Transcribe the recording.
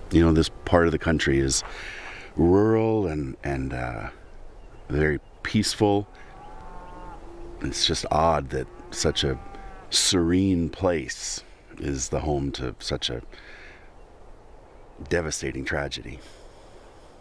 You know, this part of the country is rural and very peaceful. It's just odd that such a serene place is the home to such a devastating tragedy.